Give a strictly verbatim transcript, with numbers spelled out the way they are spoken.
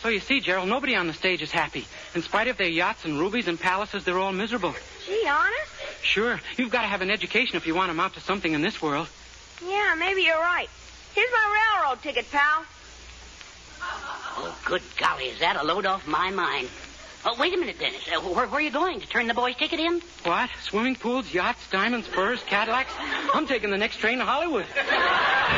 So you see, Gerald, nobody on the stage is happy. In spite of their yachts and rubies and palaces, they're all miserable. Gee, honest? Sure. You've got to have an education if you want to amount to something in this world. Yeah, maybe you're right. Here's my railroad ticket, pal. Oh, good golly, is that a load off my mind? Oh, wait a minute, Dennis. Uh, where, where are you going? To turn the boy's ticket in? What? Swimming pools, yachts, diamonds, furs, Cadillacs? I'm taking the next train to Hollywood.